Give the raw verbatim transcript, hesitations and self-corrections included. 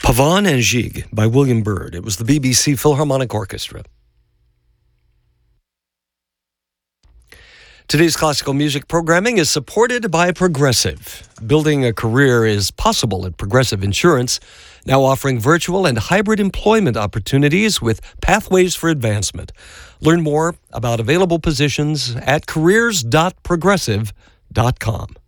Pavane and Gigue by William Byrd. It was the B B C Philharmonic Orchestra. Today's classical music programming is supported by Progressive. Building a career is possible at Progressive Insurance, now offering virtual and hybrid employment opportunities with pathways for advancement. Learn more about available positions at careers dot progressive dot com.